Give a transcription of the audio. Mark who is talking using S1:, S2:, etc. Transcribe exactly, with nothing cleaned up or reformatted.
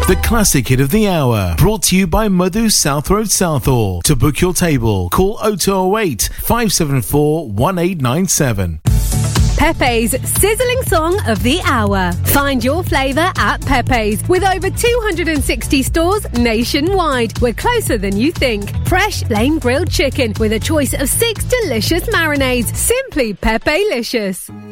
S1: The classic hit of the hour, brought to you by Madhu South Road Southall. To book your table, call oh two oh eight, five seven four, one eight nine seven.
S2: Pepe's sizzling song of the hour. Find your flavour at Pepe's with over two hundred sixty stores nationwide. We're closer than you think. Fresh flame grilled chicken with a choice of six delicious marinades. Simply Pepe-licious.